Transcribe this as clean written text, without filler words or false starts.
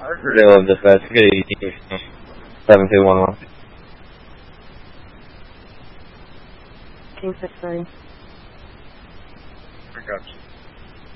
Riverdale dispatch, get 7211. King 630. I got you.